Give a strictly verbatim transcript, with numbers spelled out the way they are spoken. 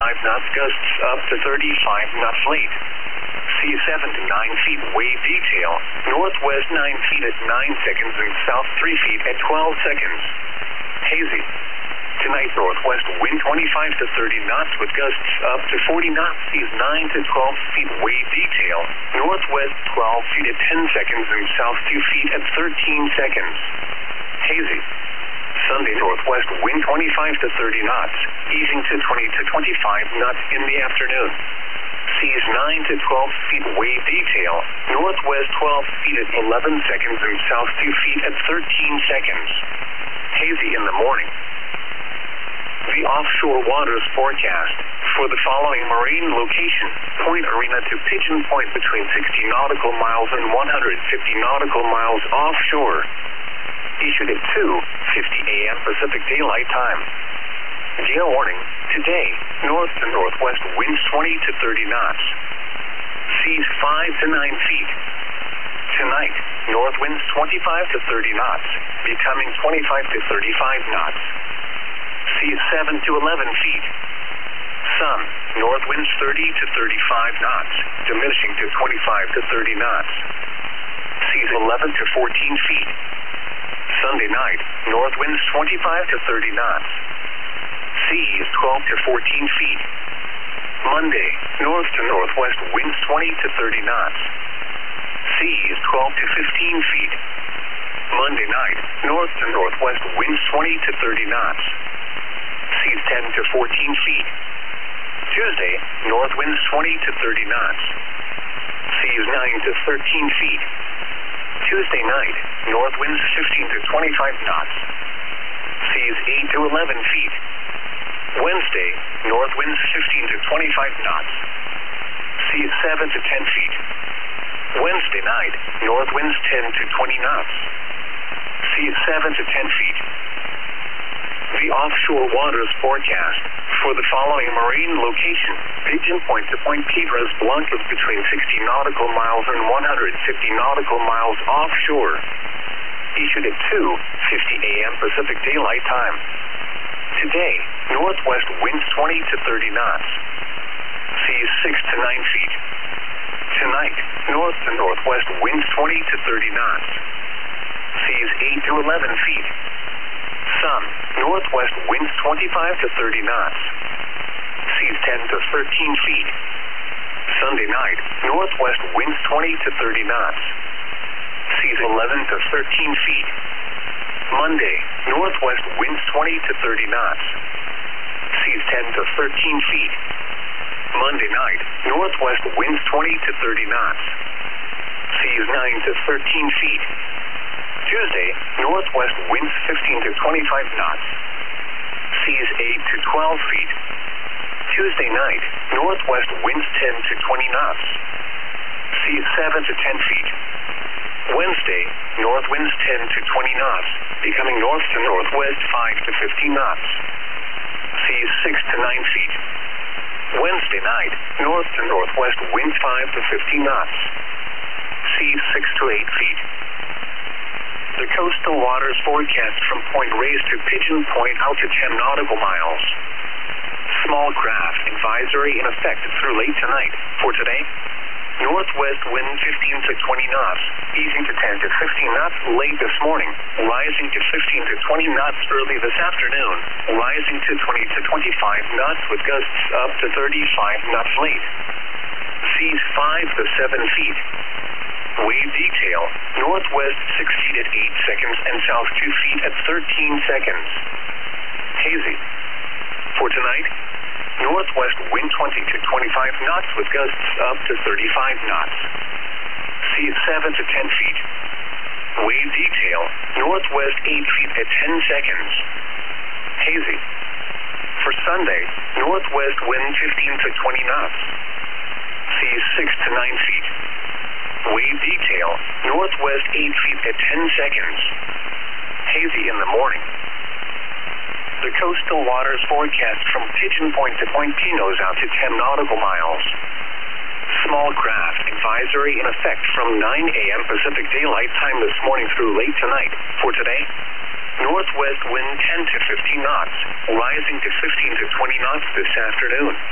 five knots, gusts up to thirty-five knots late. Sea seven to nine feet, wave detail. Northwest nine feet at nine seconds and south three feet at twelve seconds. Hazy. Tonight, northwest wind twenty-five to thirty knots with gusts up to forty knots. Seas nine to twelve feet, wave detail. Northwest twelve feet at ten seconds and south two feet at thirteen seconds. Hazy. Sunday, northwest wind twenty-five to thirty knots, easing to twenty to twenty-five knots in the afternoon. Seas nine to twelve feet, wave detail. Northwest twelve feet at eleven seconds and south two feet at thirteen seconds. Hazy in the morning. The offshore waters forecast for the following marine location: Point Arena to Pigeon Point between sixty nautical miles and one hundred fifty nautical miles offshore. Issued at two fifty a m Pacific Daylight Time. Gale warning. Today, north to northwest winds twenty to thirty knots. Seas five to nine feet. Tonight, north winds twenty-five to thirty knots, becoming twenty-five to thirty-five knots. Seas seven to eleven feet. Sun, north winds thirty to thirty-five knots, diminishing to twenty-five to thirty knots. Seas eleven to fourteen feet. Sunday night, north winds twenty-five to thirty knots. Seas twelve to fourteen feet. Monday, north to northwest winds twenty to thirty knots. Seas twelve to fifteen feet. Monday night, north to northwest winds twenty to thirty knots. Seas ten to fourteen feet. Tuesday, north winds twenty to thirty knots. Seas nine to thirteen feet. Tuesday night, north winds fifteen to twenty-five knots. Seas eight to eleven feet. Wednesday, north winds fifteen to twenty-five knots. Seas seven to ten feet. Wednesday night, north winds ten to twenty knots. Seas seven to ten feet. The offshore waters forecast for the following marine location: Pigeon Point to Point Piedras Blancas between sixty nautical miles and one hundred fifty nautical miles offshore. Issued at two fifty a m Pacific Daylight Time. Today, northwest winds twenty to thirty knots. Seas six to nine feet. Tonight, north to northwest winds twenty to thirty knots. Seas eight to eleven feet. Sun, northwest winds twenty-five to thirty knots. Seas ten to thirteen feet. Sunday night, northwest winds twenty to thirty knots. Seas eleven to thirteen feet. Monday, northwest winds twenty to thirty knots. Seas ten to thirteen feet. Monday night, northwest winds twenty to thirty knots. Seas nine to thirteen feet. Tuesday, northwest winds fifteen to twenty-five knots. Seas eight to twelve feet. Tuesday night, northwest winds ten to twenty knots. Seas seven to ten feet. Wednesday, north winds ten to twenty knots, becoming north to northwest five to fifteen knots. Seas six to nine feet. Wednesday night, north to northwest winds five to fifteen knots. Seas six to eight feet. The coastal waters forecast from Point Reyes to Pigeon Point out to ten nautical miles. Small craft advisory in effect through late tonight. For today, northwest wind fifteen to twenty knots, easing to ten to fifteen knots late this morning, rising to fifteen to twenty knots early this afternoon, rising to twenty to twenty-five knots with gusts up to thirty-five knots late. Seas five to seven feet. Wave detail, northwest six feet at eight seconds and south two feet at thirteen seconds. Hazy. For tonight, northwest wind twenty to twenty-five knots with gusts up to thirty-five knots. Seas seven to ten feet. Wave detail, northwest eight feet at ten seconds. Hazy. For Sunday, northwest wind fifteen to twenty knots. Seas six to nine feet. Wave detail, northwest eight feet at ten seconds. Hazy in the morning. The coastal waters forecast from Pigeon Point to Point Pinos out to ten nautical miles. Small craft advisory in effect from nine a m Pacific Daylight Time this morning through late tonight. For today, northwest wind ten to fifteen knots, rising to fifteen to twenty knots this afternoon.